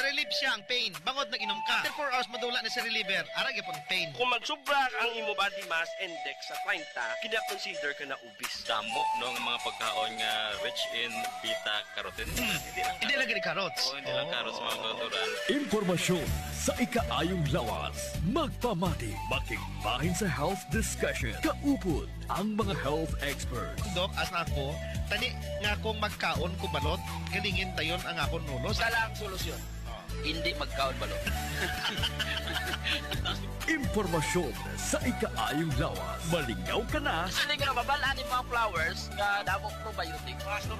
ma-relieve siya ang pain. Bangod nag-inom ka. After 4 hours, madula na si reliever. Arag yapon pain. Kung magsubra ang imo body mass index sa 30, kina-consider ka na obese. Damo no ang mga pagkaon nga rich in beta carotene. Hindi lagi ni carrots. Hindi lang carrots mga kauturan. Impormasyon sa ikaayong lawas. Magpamati, makigbahin sa health discussion. Kaupod ang mga health experts. Dok, as na ako, tani nga akong magkaon ko balot, galingin tayon ang akong nulos. Sala ang solusyon. Hindi magkaon balot. Impormasyon sa ikaayong lawas. Malingaw ka na. Sili nga babalaan yung mga flowers nga damok probiotic. Ano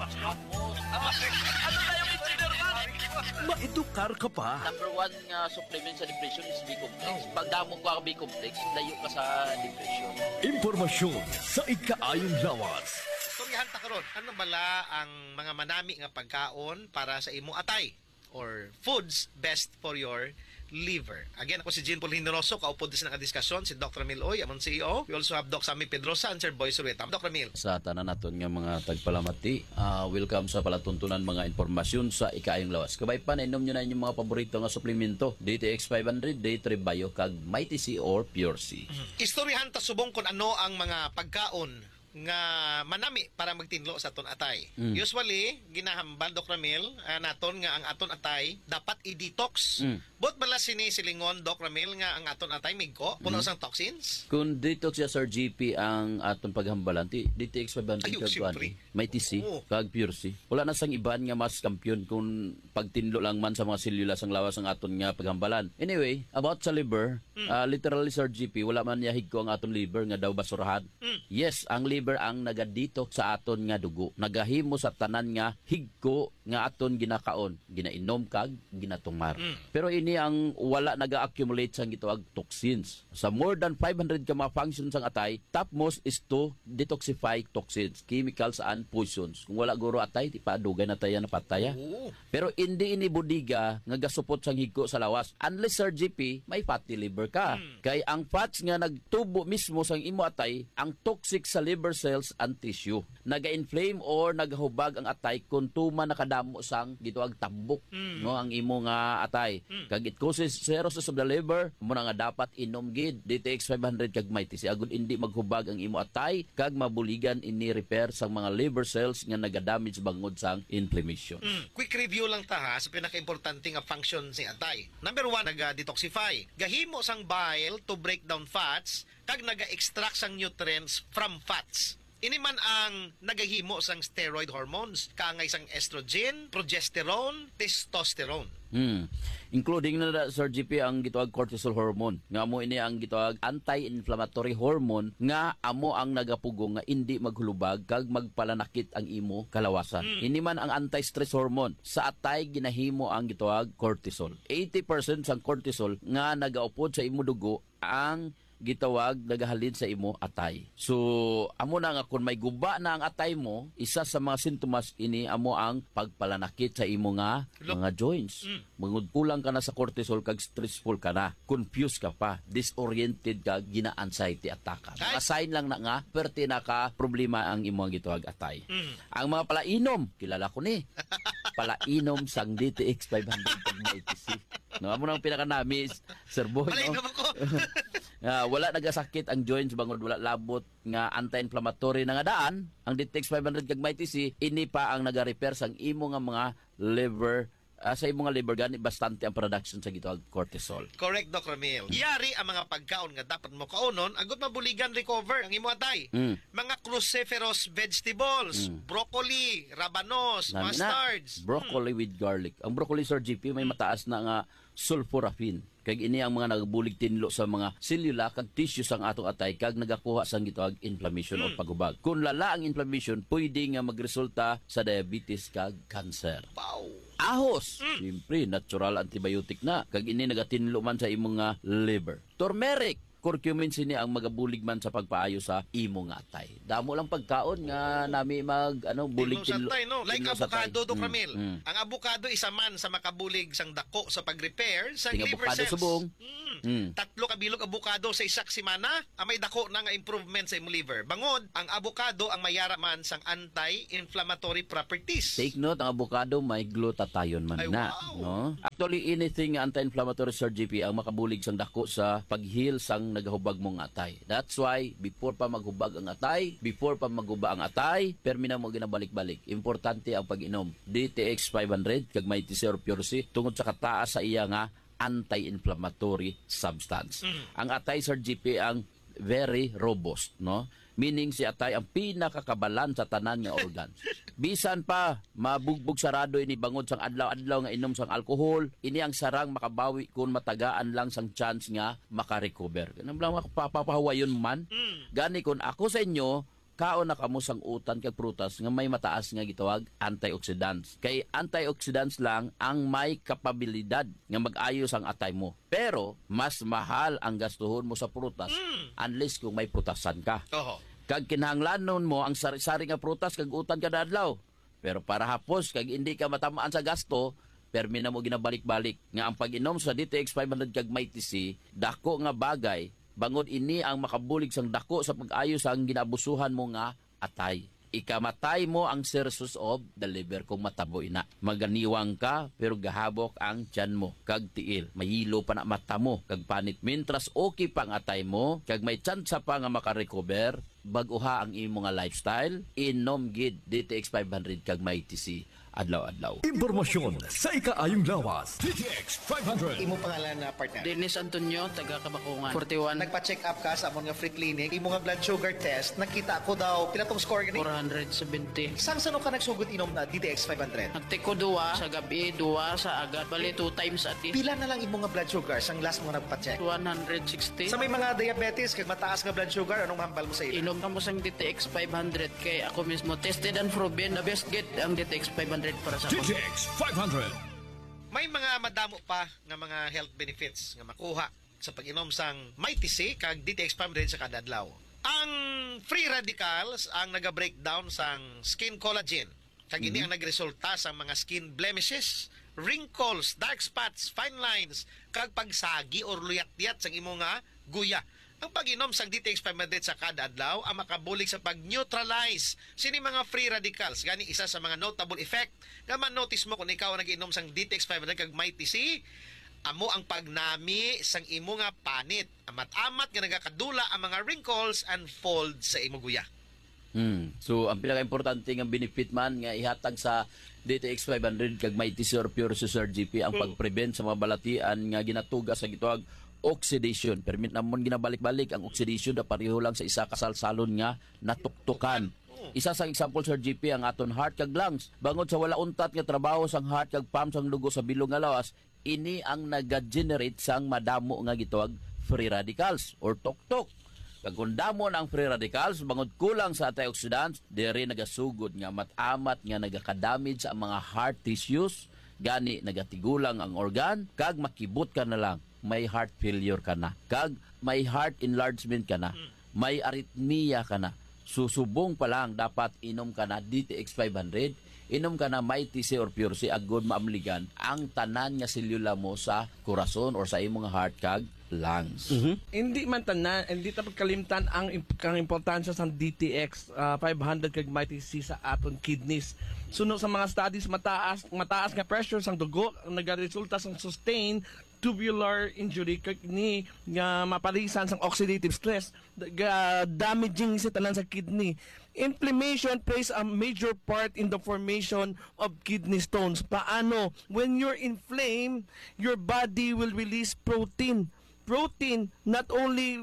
tayo consider man? Maedukar ka pa. Number 1 nga supplement sa depression is B-complex. Pag damok ka B-complex, layo ka sa depression. Impormasyon sa ikaayong lawas. Istoryahan ta karon, ano bala ang mga manami nga pagkaon para sa imo atay or foods best for your liver. Again, ako si Jean Paul Hindoroso, kaupod din sa diskusyon si Dr. Emil Oy, among CEO. We also have Doc Sammy Pedrosa and Sir Boy Surueta. Dr. Emil. Sa tanan naton nga mga tagpalamati, welcome sa palatuntunan mga impormasyon sa ikaayong lawas. Kabay pa na inom nyo na inyong mga paborito nga suplemento. DTX 500, Day3 Bio, kag Mighty C or Pure C. Istoryahan ta subong kung ano ang mga pagkaon nga manami para magtinlo sa aton atay. Usually, ginahambal Dr. Ramil naton nga ang aton atay dapat i-detox. Bot bala sini silingon Dr. Ramil nga ang aton atay migko puno sang toxins. Kung detox ya Sir GP ang aton paghambalan, DTX 500 Ayun, kag siyempre. Mighty C, Oo. kag Pure C. Wala na sang iban nga mas kampiyon kung pagtinlo lang man sa mga selula sang lawas ang aton nga paghambalan. Anyway, about sa liver, literally Sir GP, wala man yahig ko ang aton liver nga daw basurahan. Yes, ang liver ang nagadito sa aton nga dugo. Nagahimo sa tanan nga higko nga aton ginakaon, ginainom kag ginatumar. Pero ini ang wala naga-accumulate sang gitawag toxins. Sa more than 500 ka mga functions sang atay, topmost is to detoxify toxins, chemicals and poisons. Kung wala guro atay, di pa dugay na tayo na pataya. Pero hindi ini budiga nga gasupot sang higko sa lawas. Unless Sir GP, may fatty liver ka. Kay ang fats nga nagtubo mismo sang imo atay, ang toxic sa liver cells and tissue. Naga-inflame or nagahubag ang atay kung tuma nakadamo sang gitawag tambok no ang imo nga atay. Kag it causes cirrhosis of the liver, mo na nga dapat inom gid DTX 500 kag Mighty C agud hindi maghubag ang imo atay kag mabuligan ini repair sang mga liver cells nga nagadamage bangod sang inflammation. Quick review lang ta ha sa pinaka-importante nga function si atay. Number 1, naga-detoxify. Gahimo sang bile to break down fats kag naga-extract sang nutrients from fats. Ini man ang nagahimo sang steroid hormones, kaangay sang estrogen, progesterone, testosterone. Including na Sir GP ang gitawag cortisol hormone. Nga mo ini ang gitawag anti-inflammatory hormone nga amo ang nagapugong nga hindi maghulubag kag magpalanakit ang imo kalawasan. Ini man ang anti-stress hormone. Sa atay ginahimo ang gitawag cortisol. 80% sang cortisol nga nagaupod sa imo dugo ang gitawag nagahalin sa imo atay. So, amo na nga kung may guba na ang atay mo, isa sa mga sintomas ini amo ang pagpalanakit sa imo nga mga joints. Mangud kulang ka na sa cortisol kag stressful ka na, confused ka pa, disoriented ka, gina-anxiety attack ka. Mga sign lang na nga, perti na ka problema ang imo nga gitawag atay. Ang mga palainom, kilala ko ni. Palainom sang DTX 500 kag Mighty C. No, amo nang pinaka-nami, Sir Boy. Palainom ako. Wala nagasakit ang joints bangod wala labot nga anti-inflammatory na nga daan ang DTX 500 kag Mighty C ini pa ang naga-repair sang imo nga mga liver sa imo nga liver gani bastante ang production sa gitawag cortisol. Correct, Dr. Ramil. Yari ang mga pagkaon nga dapat mo kaunon agot mabuligan recover ang imo atay. Mga cruciferous vegetables, broccoli, rabanos, Nami na, mustards. broccoli with garlic. Ang broccoli Sir GP may mataas na nga sulforaphane. Kag ini ang mga nagabulig tinlo sa mga selula kag tissue sang atong atay kag nagakuha sang gitawag inflammation o paghubag. Kung lala ang inflammation, pwede nga magresulta sa diabetes kag cancer. Wow. Ahos, siyempre natural antibiotic na kag ini nagatinlo man sa imong nga liver. Turmeric, curcumin sini ang magabulig man sa pagpaayo sa imo nga atay. Damo lang pagkaon nga nami mag bulig Tinlo sa atay, no? Like tinlo sa atay. avocado, Dr. Ramil. Ang avocado isa man sa makabulig sang dako sa pag-repair sa Ting liver avocado cells. subong. 3 ka bilog avocado sa isak semana, may dako na nga improvement sa imong liver. Bangod, ang avocado ang mayara man sang anti-inflammatory properties. Take note, ang avocado may glutathione man Ay, na. wow. No? Actually, anything nga anti-inflammatory, Sir GP, ang makabulig sang dako sa paghil sang nagahubag mong atay. That's why, before pa maghubag ang atay, before pa maghuba ang atay, permi na mo ginabalik-balik. Importante ang pag-inom. DTX 500, kag may TC or Pure C, tungod sa kataas sa iya nga anti-inflammatory substance. Ang atay, Sir GP, ang very robust, no? Meaning si atay ang pinakakabalan sa tanan nga organ. Bisan pa mabugbog sarado ini bangod sang adlaw-adlaw nga inom sang alcohol, ini ang sarang makabawi kung matagaan lang sang chance nga makarecover. Kanang lang mapapahawayon man. Gani kun ako sa inyo, kaon na kamo sang utan kag prutas nga may mataas nga gitawag antioxidants. Kay antioxidants lang ang may kapabilidad nga mag-ayos ang atay mo. Pero mas mahal ang gastuhon mo sa prutas unless kung may prutasan ka. Oho. Kag kinahanglanon mo ang sari-sari nga prutas kag utan kada adlaw. Pero para hapos kag hindi ka matamaan sa gasto, permi na mo ginabalik-balik nga ang pag-inom sa DTX 500 kag may TC, dako nga bagay. Bangod ini ang makabulig sang dako sa pag-ayos ang ginabusuhan mo nga atay. Ikamatay mo ang sources of the liver kung matabo ina. Maganiwang ka pero gahabok ang tiyan mo kag tiil. Mahilo pa na mata mo kag panit. Mintras okay pang atay mo kag may tsansa pa nga makarecover, baguha ang imo nga lifestyle, inom gid DTX 500 kag may TC adlaw-adlaw. Impormasyon sa ikaayong lawas. DTX 500. Imo pangalan na partner. Dennis Antonio, taga Kabakungan. 41, Nagpa-check up ka sa amon nga free clinic, imo nga blood sugar test, nakita ko daw pila tong score gani. 470. Sang sano ka nagsugod inom na DTX 500? Nagtiko duwa sa gabi, duwa sa agad. Bali 2 times a day. Pila na lang imo nga blood sugar sang last mo nagpa-check? 160. Sa may mga diabetes kag mataas nga blood sugar, anong hambal mo sa ila? Inom ka mo sang DTX 500 kay ako mismo tested and proven na best get ang DTX 500 para sa ako. DTX 500. May mga madamo pa nga mga health benefits nga makuha sa pag-inom sang Mighty C kag DTX 500 sa kada adlaw. Ang free radicals ang naga-breakdown sang skin collagen kag ini ang nagresulta sa mga skin blemishes, wrinkles, dark spots, fine lines kag pagsagi or luyat-luyat sang imo nga guya. Ang pag-inom sang DTX 500 sa kada adlaw ang makabulig sa pag-neutralize sini mga free radicals. Gani isa sa mga notable effect nga man-notice mo kung ikaw ang nag-inom sang DTX 500 kag Mighty C, amo ang pagnami sang imo nga panit. Amat-amat nga nagakadula ang mga wrinkles and folds sa imo guya. So ang pinaka-importante nga benefit man nga ihatag sa DTX 500 kag may TC or Pure C, Sir GP ang pag-prevent sa mga balatian nga ginatuga sa gitawag oxidation. Permit namon ginabalik-balik ang oxidation na pareho lang sa isa kasalsalon nga natuktukan. Isa sa example, Sir GP, ang aton heart kag lungs. Bangod sa wala untat nga trabaho sang heart kag pump sang dugo sa bilog nga lawas, ini ang naga-generate sang madamo nga gitawag free radicals or tuktok. Kag kung damo na ang free radicals, bangod kulang sa antioxidants, diri nagasugod nga matamat nga nagaka-damage sa mga heart tissues, gani nagatigulang ang organ, kag makibot ka na lang. May heart failure ka na, kag may heart enlargement ka na, may arrhythmia ka na. Susubong pa lang dapat inom ka na DTX 500, inom ka na Mighty C or Pure C agud maamligan ang tanan nga selula mo sa corazon or sa imong heart kag lungs. Hindi man tanan, hindi ta pagkalimtan ang importansya sa DTX 500 kag Mighty C sa aton kidneys. Suno sa mga studies mataas nga pressure sang dugo nagaresulta sang sustained tubular injury kag ni nga mapalisan sang oxidative stress damaging sa tanan sa kidney. Inflammation plays a major part in the formation of kidney stones. Paano? When you're inflamed, your body will release protein not only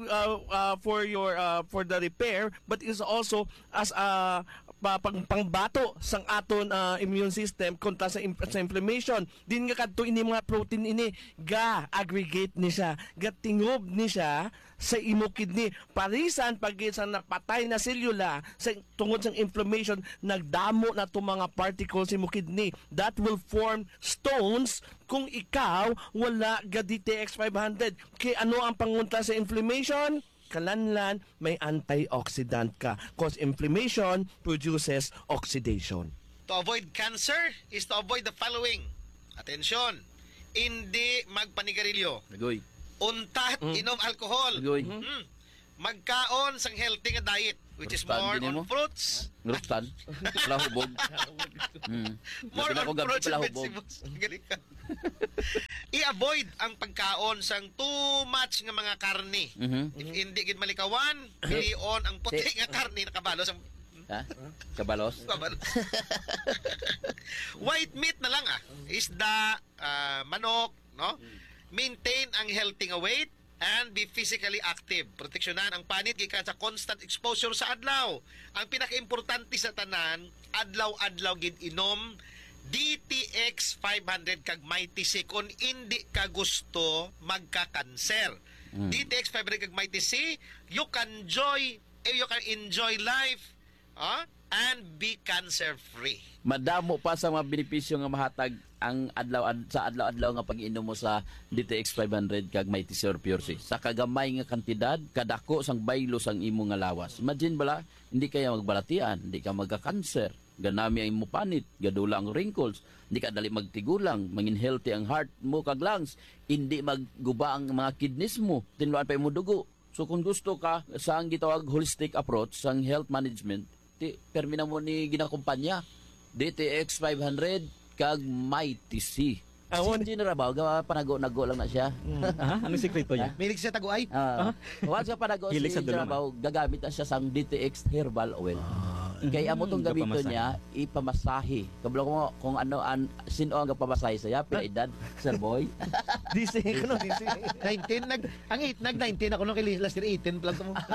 for the repair but is also as a pangbato sang aton immune system kontra sa inflammation. Din nga kadto ini mga protein ini ga aggregate ni siya, ga tingob ni siya sa imo kidney. Parisan pag sa napatay na selula sa tungod sang inflammation, nagdamo na to mga particles sa imo kidney that will form stones kung ikaw wala ga DTX 500. Kay ano ang pangunta sa inflammation? Kalanlan, may antioxidant ka. Cause inflammation produces oxidation. To avoid cancer is to avoid the following. Atensyon, hindi magpanigarilyo. Nagoy. Untat, inom alcohol. Nagoy. Magkaon sang healthy nga diet which is Rustan more din on mo? fruits. Ngrustan. Palahubog. More Napila ko on gabi fruits and palahubog. vegetables. Galing ka. i-avoid ang pagkaon sang too much nga mga karne. If hindi gid malikawan, pilion ang puti nga karne nakabalo sang Ha? Kabalos? white meat na lang isda, manok, no? Maintain ang healthy nga weight and be physically active. Proteksyonan ang panit gikan sa constant exposure sa adlaw. Ang pinakaimportante sa tanan, adlaw-adlaw gid inom DTX 500 kag Mighty C kung hindi ka gusto magka-cancer. DTX 500 kag Mighty C, you can enjoy life and be cancer-free. Madamo pa sa mga benepisyo nga mahatag ang adlaw-adlaw nga pag-inom mo sa DTX 500 kag Mighty C or Pure C. Sa kagamay nga kantidad, kadako sang baylo sang imo nga lawas. Imagine bala, hindi kaya magbalatian, hindi ka magka-cancer, ganami ang imo panit, gadula ang wrinkles, hindi ka dali magtigulang, mangin healthy ang heart mo kag lungs, hindi magguba ang mga kidneys mo, tinluan pa imo dugo. So kung gusto ka sa ang gitawag holistic approach sang health management, permina mo ni ginakumpanya DTX 500 kag Mighty C. Si General Bao, panago-nago lang na siya. Anong sikreto niya? Milig siya taguay. Once ka panago si Hilig sa General dulong, Bao, gagamit na siya sang DTX herbal oil. Kaya amo tong gamito Gapamasahe. niya, ipamasahe. Kabalo ko kung ano sino ang gapamasahe saya, pila edad, Sir Boy. DC ko no, DC. 19 nag-19 ako nung kay last year 18 plus mo.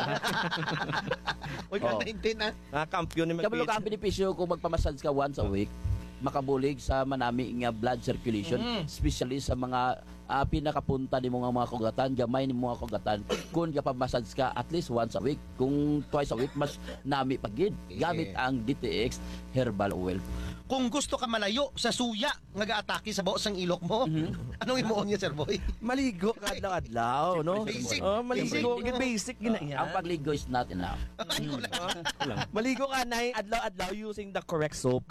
Oy, Oh. 19 na. Kampiyon ni Kabalo ka ang benepisyo kung magpamassage ka once a week, makabulig sa manami nga blood circulation, especially sa mga pinakapunta ni mga kugatan, gamay ni mga kugatan. Kung kapamassage ka at least once a week, kung twice a week, mas nami pagid. Gamit ang DTX herbal oil. Kung gusto ka malayo sa suya nga gaatake sa baos ng ilok mo, anong imuon niya, Sir Boy? Maligo ka adlaw-adlaw, no? Basic. Maligo, Basic. basic gina yan. Ang pagligo is not enough. Maligo ka na adlaw-adlaw using the correct soap.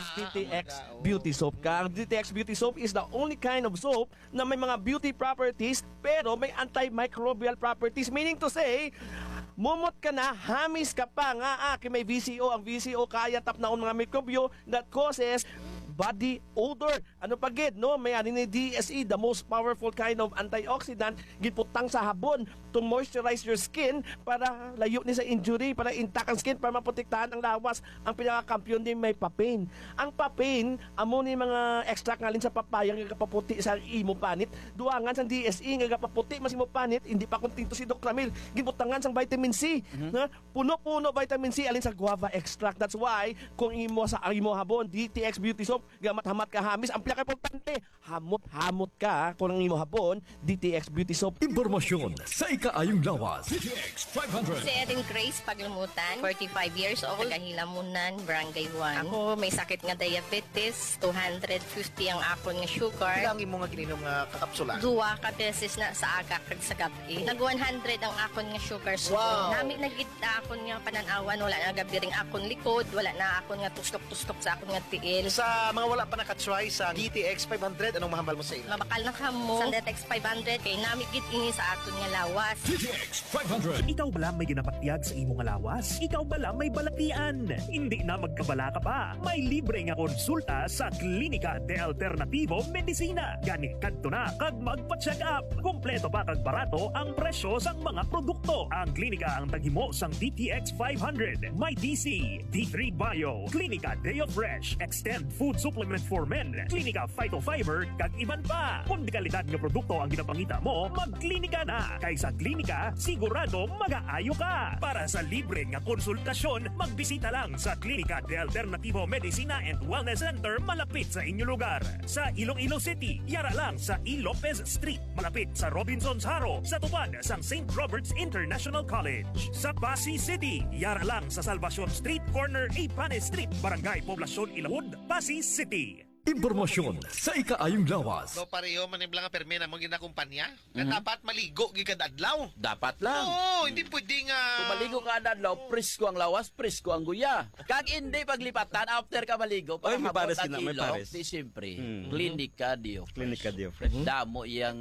DTX Beauty Soap ka. Ang DTX Beauty Soap is the only kind of soap na may mga beauty properties pero may antimicrobial properties. Meaning to say, mumot ka na, hamis ka pa nga, may VCO. Ang VCO kaya tap na mga mikrobyo that causes body odor. Ano pa gid, no? May ani ni DSE, the most powerful kind of antioxidant, giputang sa habon to moisturize your skin para layo ni sa injury, para intact ang skin, para maprotektahan ang lawas. Ang pinakakampiyon din may papain. Ang papain, amo ni mga extract ngalin sa papaya nga kapaputi sa imo panit. Duangan sang DSE nga kapaputi mas imo panit, hindi pa kuntinto si Dr. Ramil. Gibutangan sang vitamin C. Na puno-puno vitamin C alin sa guava extract. That's why kung imo sa imo habon, DTX Beauty Soap, gamat-hamat ka hamis, ang pinaka-importante, hamot-hamot ka kung ang imo habon, DTX Beauty Soap. Impormasyon sa ikaayong lawas. DTX 500. Si Erin Grace Paglamutan, 45 years old, Gahilamunan, Barangay 1. Ako may sakit nga diabetes, 250 ang akon nga sugar. Ilang imo nga gininom nga kakapsula. Duwa ka beses na sa aga kag sa gabi. Nag 100 ang akon nga sugar. So, nami nagit akon nga pananawan, wala na gabi ring akon likod, wala na akon nga tustok-tustok sa akon nga tiil. Sa mga wala pa nakatry sa DTX 500, anong mahambal mo sa ila? Mabakal na kamo. Sa DTX 500, kay nami gid ini sa aton nga lawas. DTX 500. Ikaw bala may ginapatiyag sa imong lawas? Ikaw bala may balatian? Hindi na magkabala ka pa. May libre nga konsulta sa Klinika de Alternativo Medicina. Gani kadto na kag magpa-check up. Kompleto pa kag barato ang presyo sang mga produkto. Ang klinika ang taghimo sang DTX 500, My DC, D3 Bio, Klinika Deo Fresh, Extend Food Supplement for Men, Klinika Phytofiber, kag iban pa. Kung di kalidad nga produkto ang ginapangita mo, magklinika na. Kay sa klinika, sigurado mag-aayo ka. Para sa libre nga konsultasyon, magbisita lang sa Klinika de Alternativo Medicina and Wellness Center malapit sa inyong lugar. Sa Iloilo City, yara lang sa E. Lopez Street, malapit sa Robinson's Haro, sa tupad sang St. Robert's International College. Sa Pasig City, yara lang sa Salvacion Street, corner Ipane Street, Barangay Poblacion Ilahud, Pasig City. Impormasyon sa ikaayong lawas. So pareho maniblang nga permina mo ginakumpanya. Nga dapat maligo gid adlaw. Dapat lang. Oo, hindi pwede nga. Kung maligo ka adlaw, presko ang lawas, presko ang guya. Kag hindi paglipatan after ka maligo, Oy, may paghabot pares at ka na, may ilog, pares. di siyempre. Klinika Dio. Klinika Deo Fresh. Damo iyang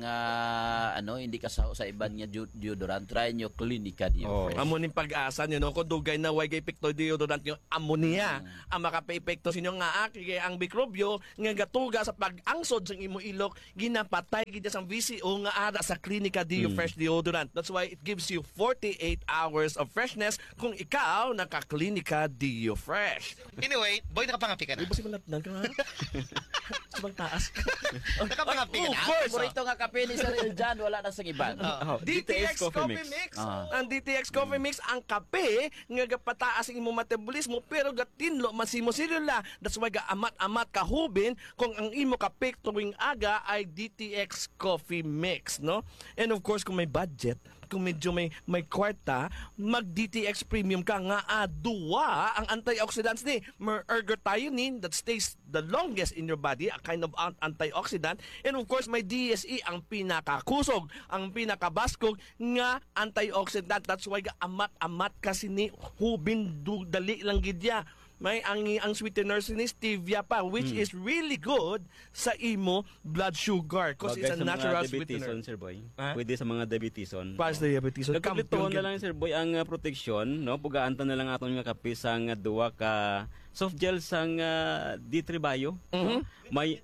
hindi ka sa iban nga deodorant, try nyo Klinika Oh. Dio. Amo ning pag-asa nyo, no? Kung dugay na way kay pekto deodorant nyo, ammonia ang makape-epekto sa inyo nga kaya ang mikrobyo nga gatuga sa pag-angsod sa imo ilok ginapatay gid sang VCO nga ara sa Clinica Dio Fresh deodorant. That's why it gives you 48 hours of freshness kung ikaw naka-Clinica Dio Fresh. Anyway, boy, nakapangapi ka na. Ibo si malatnan ka nga. Sa taas. Nakapangapi ka na. Of course. Paborito nga kape ni Sir Eljan, wala na sa iban. DTX Coffee Mix. Ang DTX Coffee Mix ang kape nga gapataas ang imong metabolismo pero gatinlo masimo selula. That's why gaamat-amat kahubin kung ang imo kape tuwing aga ay DTX Coffee Mix, no? And of course kung may budget, kung medyo may kwarta, mag DTX Premium ka nga duwa ang antioxidants ni ergothioneine that stays the longest in your body, a kind of antioxidant, and of course may DSE ang pinakakusog, ang pinakabaskog nga antioxidant. That's why amat-amat kasi ni hubin dali lang gidya. May ang sweetener ni stevia pa, which is really good sa imo blood sugar because it's a natural sweetener. Sir Boy. Pwede sa mga diabeteson. Para sa diabetes. Nagkumpletuhan na lang Sir Boy ang protection, no? Pugaan ta na lang aton nga kape sang duwa ka soft gel sang D3 Bio. May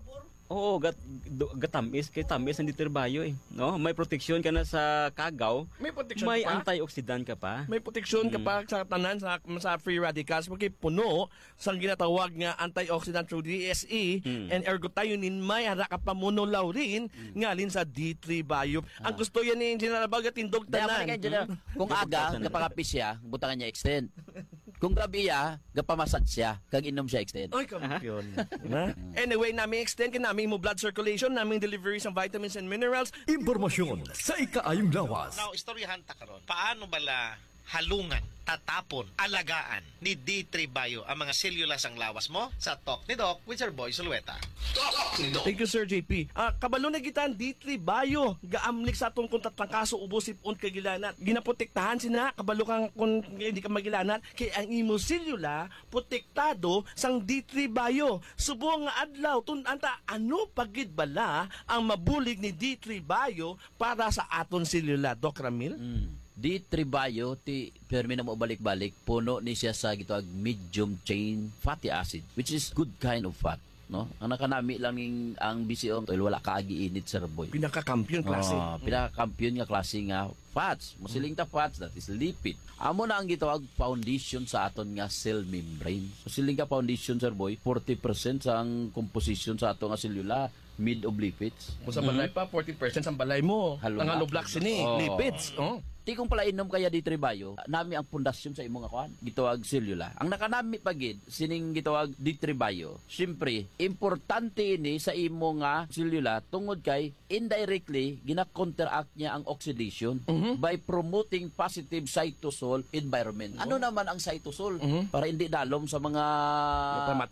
gatamis kay tamis ang ditirbayo no? May proteksyon ka na sa kagaw. May proteksyon may ka pa? antioxidant ka pa. May proteksyon ka pa sa tanan sa free radicals porque puno sa ginatawag nga antioxidant through DSE and ergothioneine may hara ka pa monolaurin ngalin sa D3 Bio. Ang gusto yan ni Engineer Abaga tindog tanan. Kung aga kapakapi siya, butangan niya extend. Kung gabi gapamasad siya, kag inom siya extend. Oy, kampiyon. Anyway, namin extend ka namin mo blood circulation, namin delivery ng vitamins and minerals. Impormasyon sa ikaayong lawas. Now, istoryahan ta karon. Paano bala halungan, tatapon, alagaan ni D3 Bio ang mga sellulas ang lawas mo sa Talk ni Doc with Sir Boy Sulueta. Thank you, Sir JP. Kabalo na gitan D3 Bio. Gaamlik sa atong kung tatlangkaso ubosip on kagilanat. Ginaprotektahan sina kabalo kang kung hindi ka magilanat kay ang imo selula protektado sang D3 Bio. Subo nga adlaw anta ano pagid bala ang mabulig ni D3 Bio para sa aton selula, Doc Ramil? D3 Bio, permi na mo balik-balik, puno ni siya sa gitawag medium chain fatty acid, which is good kind of fat. No? Ang nakanami lang ang BCO, wala kaagi init, Sir Boy. Pinaka-kampiyon klase. Pinaka-kampiyon nga klase nga fats. Musiling ta fats, that is lipid. Amo na ang gitawag foundation sa aton nga cell membrane. Musiling ka foundation, Sir Boy, 40% sa ang composition sa aton nga selula mid of lipids. Kung sa balay pa, 40% sa balay mo. Ang haloblock sini, lipids. Ti kung pala inom kaya D3 Bio, nami ang pundasyon sa imong akuan, gitawag selula. Ang nakanami pagid sining gitawag D3 Bio. Syempre, importante ini sa imo nga selula tungod kay indirectly gina-counteract niya ang oxidation by promoting positive cytosol environment. Ano naman ang cytosol? Para hindi dalom sa mga pamati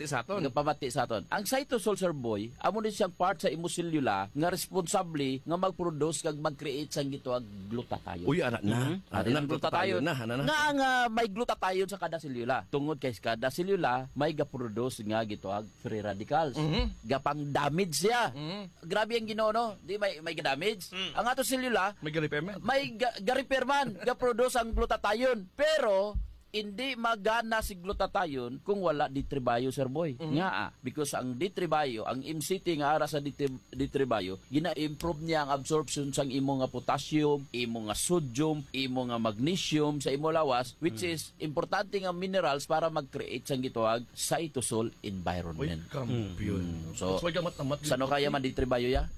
sa aton. Ang cytosol, Sir Boy, amo ni siyang part sa imo selula nga responsable nga mag-produce kag mag-create sang gitawag glutathione. Uy, anak na. Ang glutathione na. Nga may glutathione sa kada selula. Tungod kay kada selula may ga-produce nga gitawag free radicals. Gapang damage siya. Grabe ang Ginoo, no? Di may ga-damage. Ang ato selula may ga-repair man. May ga-repair man, ga-produce ang glutathione. Pero hindi magana si glutathione kung wala D3 Bio, Sir Boy. Nga because ang D3 Bio, ang MCT nga ara sa D3 Bio, gina-improve niya ang absorption sang imo nga potassium, imo nga sodium, imo nga magnesium sa imo lawas, which is importante nga minerals para mag-create sang gitawag cytosol environment. Uy, kampiyon. So, sano kaya man D3 Bio ya?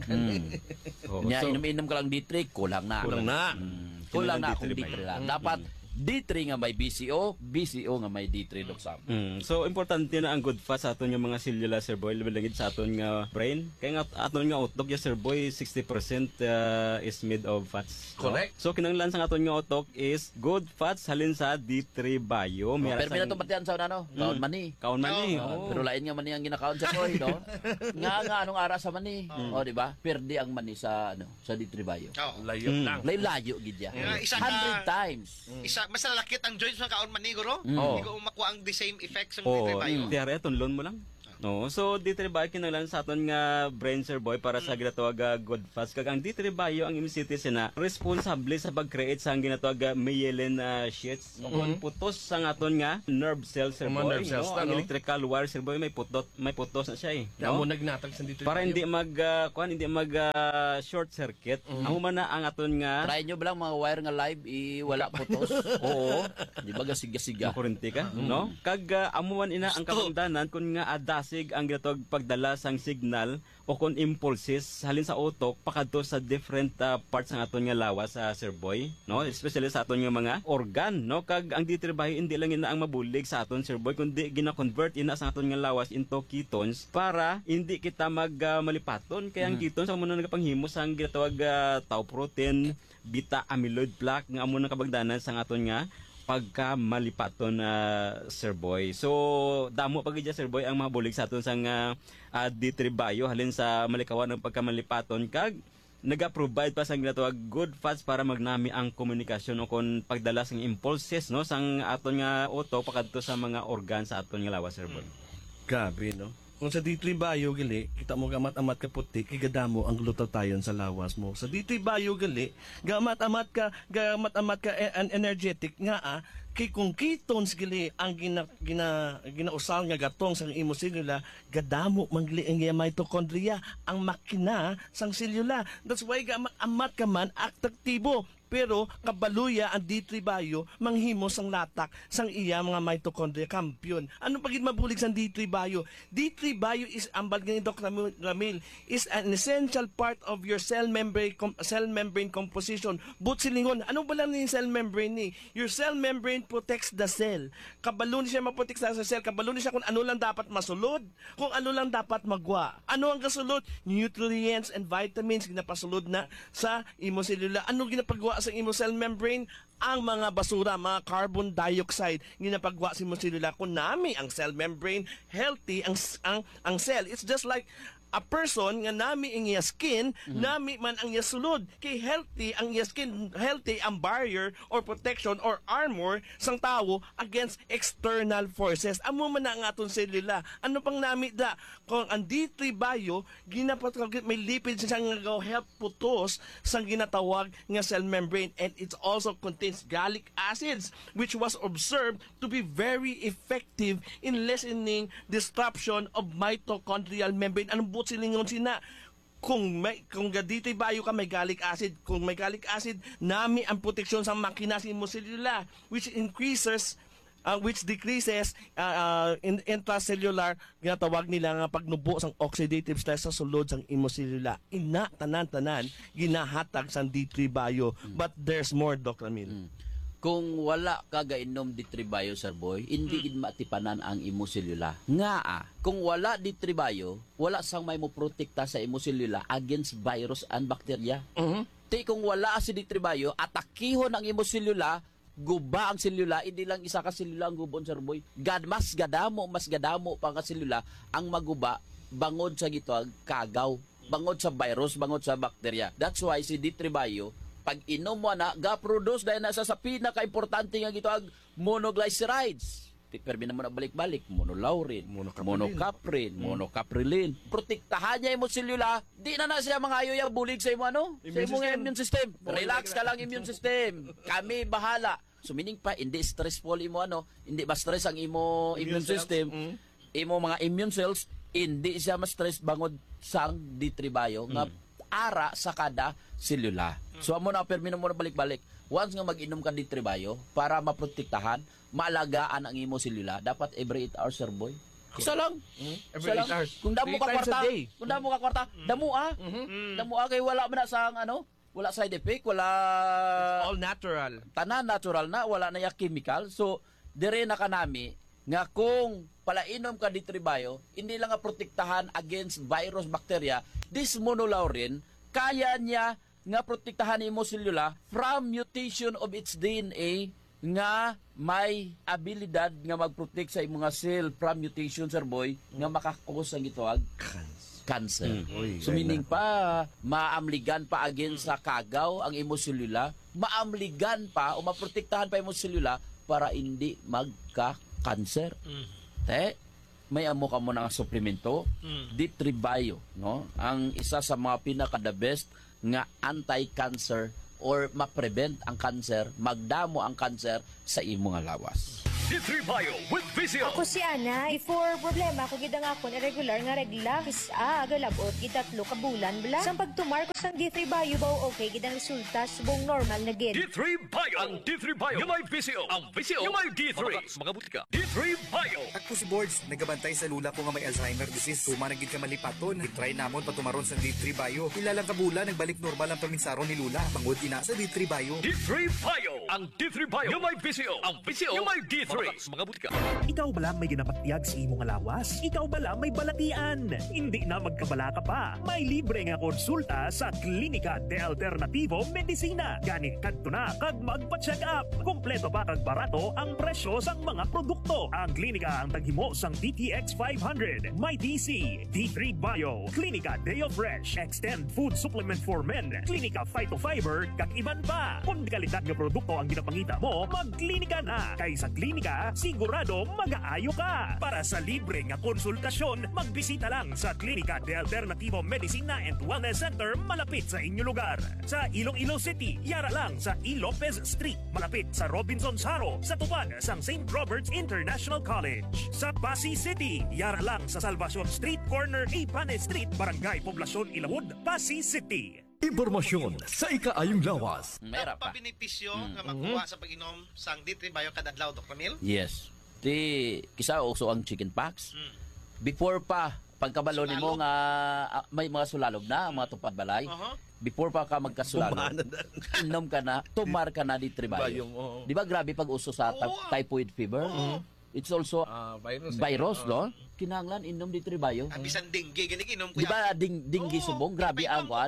Nya inom ka lang D3, kulang na. Kulang na kung D3 lang. Dapat D3 nga may BCO nga may D3 doksam. So importante na ang good fat sa aton nga mga selula, Sir Boy, labilangid sa aton nga brain. Kaya nga aton nga utok ya, Sir Boy, 60% is made of fats. Correct. No? So kinahanglan sa aton nga utok is good fats halin sa D3 Bio. Pero na batian sa ano? Kaon mani. Pero lain nga mani ang ginakaon sa Boy, no? nga anong ara sa mani? Di ba? Perdi ang mani sa sa D3 Bio. Layo lang. Layo gid ya. 100 times. Mas lalakit ang joints ng kaon maniguro. Hindi ko makuha ang the same effect sa D3 Bio. Tiyari, tunlon mo lang. No, so D3 Bio kinahanglan sa aton nga brain sir boy para sa ginatawag good fats kag ang D3 Bio ang MCT na responsable sa pag-create sa ang ginatawag myelin sheets kung putos sa aton nga nerve cells sir boy. Nerve cells, Ang electrical wire sir boy may putos na siya Mo nagnatag sa D3 para hindi mag short circuit. Amo man na ang aton nga Try nyo ba lang mga wire nga live, wala putos? oo, Di ba gasiga-siga? makurente ka, no? Kag amo man ina ang kapangdanan kun nga adasig ang ginatawag pagdala sang signal o kun impulses halin sa utok pakadto sa different parts ng aton nga lawas sa sir boy, no? Especially sa aton nga mga organ, no? Kag ang D3 Bio hindi lang ina ang mabulig sa aton sir boy kundi gina-convert ina sa aton nga lawas into ketones para hindi kita malipaton kaya ang ketones amo na nagapanghimo sang ginatawag tau protein, beta amyloid plaque nga amo nang kabagdanan sa aton nga pagka malipaton sir boy. So damo pag sir boy ang mabulig sa aton sang D3 Bio halin sa malikawan ng pagkamalipaton kag naga-provide pa sang ginatawag good fats para magnami ang komunikasyon o kon pagdala sang impulses no sang aton nga utok pakadto sa mga organ sa aton nga lawas sir boy. Gabi, no? Kung sa D3 Bio gali, kita mo gamat-amat ka puti, kigadamo ang glutathione sa lawas mo. Sa D3 Bio gali, gamat-amat ka energetic nga kay kung ketones gali ang ginausal nga gatong sa imo selula, gadamo mangli ang mitochondria, ang makina sang selula. That's why gamat-amat ka man aktibo. Pero kabaluya ang D3 Bio manghimo sang latak sang iya mga mitochondria kampiyon. Ano pagit mabulig sang D3 Bio? D3 Bio is ambal ni Dr. Ramil is an essential part of your cell membrane composition. But silingon, ano ba lang ni cell membrane ni? Your cell membrane protects the cell. Kabalo ni siya maprotek sa cell, kabalo ni siya kung ano lang dapat masulod, kung ano lang dapat magwa. Ano ang kasulod? Nutrients and vitamins ginapasulod na sa imo selula. Ano ginapagwa sa imo cell membrane? Ang mga basura, mga carbon dioxide ginapagwa sa imo selula. Kung nami ang cell membrane healthy ang cell, it's just like a person nga nami ang iya skin, nami man ang iya sulod. Kay healthy ang iya skin, healthy ang barrier or protection or armor sang tawo against external forces. Amo man na ang aton selula. Ano pang nami da? Kung ang D3 Bio, may lipids siya nga help putos sang ginatawag nga cell membrane, and it also contains gallic acids which was observed to be very effective in lessening disruption of mitochondrial membrane. Anong silingon sina kung D3 Bio ka may gallic acid, kung may gallic acid nami ang proteksyon sa makina sa imo selula which decreases intracellular ginatawag nila nga pagnubo sang oxidative stress sa sulod sang imo selula. Ina tanan ginahatag sang D3 Bio. But there's more, Dr. Emil. Kung wala ka gainom D3 Bio, sir boy, hindi gid matipanan ang imo selula. Kung wala D3 Bio, wala sang may mo protekta sa imo selula against virus and bacteria. Kung wala si D3 Bio, atakihon ang imo selula, guba ang selula, hindi lang isa ka selula ang gubon, sir boy. Mas gadamo pa ka selula ang maguba bangod sa gitawag kagaw, bangod sa virus, bangod sa bacteria. That's why si D3 Bio, pag inom mo na, ga-produce dahil nasa sa pinaka-importante nga gitawag monoglycerides. Permi na mo na balik-balik, monolaurin, monocaprilin. Protektahan niya yung selula, di na siya mga ayaw yung bulig sa imo sa imong immune system. Relax ka lang immune system. Kami bahala. So meaning pa, hindi stressful imo hindi ba stress ang imo immune system, imo mga immune cells, hindi siya ma-stress bangod sang D3 Bio nga ara sa kada selula. So amo na permi na mo na balik-balik. Once nga mag-inom ka D3 Bio para maprotektahan, maalagaan ang imo selula, dapat every 8 hours, sir boy. Isa lang. Every 8 hours. Kung damo ka kwarta, damo kay wala man na sang wala side effect, wala, it's all natural. Tanan natural na, wala na ya chemical. So dire na kanami nga kung palainom ka D3 Bio, hindi lang nga protektahan against virus, bacteria, this monolaurin kaya niya nga protektahan imo selula from mutation of its DNA nga may abilidad nga mag-protect sa imong cell from mutation, sir boy, nga makakos ang gitawag cancer. So meaning pa, maamligan pa against sa kagaw ang imo selula, maamligan pa o maprotektahan pa imo selula para hindi magka-cancer. may amo ka mo ng suplemento, D3 Bio, no? Ang isa sa mga pinaka-the best nga anti-cancer or ma-prevent ang cancer, magdamo ang cancer sa imo nga lawas. D3 Bio with Visio. Ako si Ana. Before problema ko gid ang akon irregular nga regla. Kisa agalabot gid 3 ka bulan bala. Sang pagtumar ko sang D3 Bio baw okay gid ang resulta subong normal na gid. D3 Bio. Ang D3 Bio. Yung may Visio. Ang Visio. Yung may D3. Mga butika. D3 Bio. Ako si Boards, nagabantay sa lula ko nga may Alzheimer disease. Tumanagid ka malipaton. I-try namon patumaron sa D3 Bio. Ilalang kabula, nagbalik normal ang paminsaron ni Lula. Pangod ina sa D3 Bio. D3 Bio. Ang D3 Bio. Yung may Visio. Ang Visio. Yung may D3. Mga butika. Ikaw ba lang may ginapatiyag sa imong lawas? Ikaw ba lang may balatian? Hindi na magkabala ka pa. May libre nga konsulta sa Klinika de Alternativo Medicina. Gani kadto na kag magpa-check up. Kompleto pa kag barato ang presyo sang mga produkto. Ang klinika ang taghimo sang DTX 500, My DC, D3 Bio, Klinika Deo Fresh, Extend Food Supplement for Men, Klinika Phytofiber, kag iban pa. Kung kalidad nga produkto ang ginapangita mo, magklinika na. Kay sa klinika, sigurado mag-aayo ka. Para sa libre nga konsultasyon, magbisita lang sa Klinika de Alternativo Medicina and Wellness Center malapit sa inyo lugar. Sa Iloilo City, yara lang sa E. Lopez Street, malapit sa Robinson's Haro, sa tupad sang St. Robert's International College. Sa Pasig City, yara lang sa Salvacion Street, corner Ipane Street, Barangay Poblacion Ilahud, Pasig City. Impormasyon sa ikaayong lawas. Meron pa benepisyo nga makuha sa pag-inom sang D3 Bio kada adlaw, Dr. Mil? Yes. Kisa uso ang chicken pox. Before pa, pagkabalo nimo nga may mga sulalog na, mga tupad balay. Before pa ka magkasulalog, inom ka na, tumar ka na D3 Bio. Di ba grabe pag uso sa typhoid fever? It's also virus, no? Kinahanglan inom D3 Bio. Ang bisan dengue gani inom ko. Di ba dengue subong grabe ang kuan?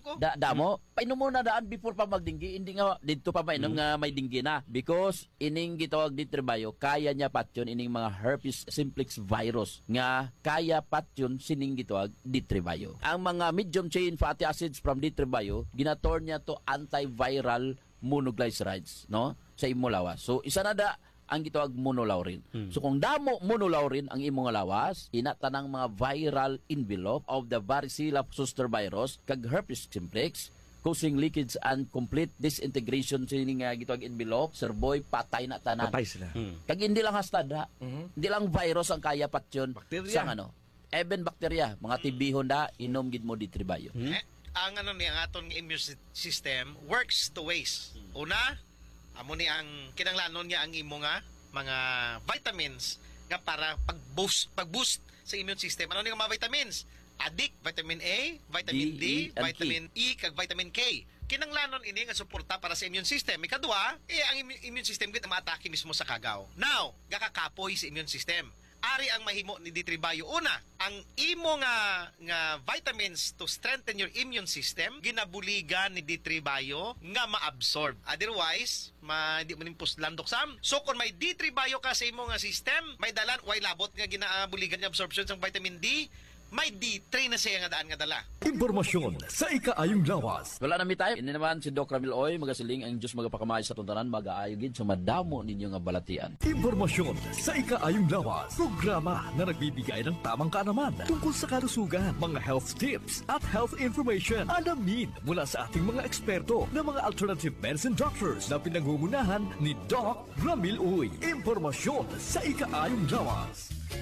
Damo, painom mo na daan before pa magdinggi, hindi nga dito pa mainom nga may dinggi na because ining gitawag D3 Bio, kaya niya patyon ining mga herpes simplex virus nga kaya patyon sining gitawag D3 Bio. Ang mga medium chain fatty acids from D3 Bio, ginator niya to antiviral monoglycerides, no? Sa imo lawas. So isa na da ang gitawag monolaurin. So kung damo monolaurin ang imong lawas, inatanang mga viral envelope of the varicella zoster virus kag herpes simplex causing leakage and complete disintegration sining gitawag envelope, serboy patay na tanan. Patay sila. Kag hindi lang hastad ha. Hindi lang virus ang kaya patyon sang even bacteria, mga tibihon da inom gid mo D3 Bio. Ang ang aton immune system works two ways. Una, amo ni ang kinanglanon niya ang imo nga mga vitamins nga para pag-boost sa immune system. Ano ni nga mga vitamins? Adik, vitamin A, vitamin D, vitamin E, kag vitamin K. Kinanglanon ini nga suporta para sa immune system. Ikadua, ang immune system gid maatake mismo sa kagaw. Now, gakakapoy sa immune system. Ari ang mahimo ni D3 Bio. Una, ang imo nga vitamins to strengthen your immune system, ginabuligan ni D3 Bio nga ma-absorb. Otherwise, hindi mo nimpos landok sam. So, kung may D3 Bio ka sa imo nga system, may dalan, way labot nga ginabuligan ni absorption sa vitamin D, may D3 na siya nga daan nga dala. Impormasyon sa ikaayong lawas. Wala na mi tayo. Ini naman si Doc Ramil Oy, magasiling ang Diyos magapakamay sa tuntanan, mag-aayogid sa madamo ninyo nga balatian. Impormasyon sa ikaayong lawas. Programa na nagbibigay ng tamang kaalaman tungkol sa kalusugan, mga health tips at health information. Alamin mula sa ating mga eksperto na mga alternative medicine doctors na pinangungunahan ni Doc Ramil Oy. Impormasyon sa ikaayong lawas.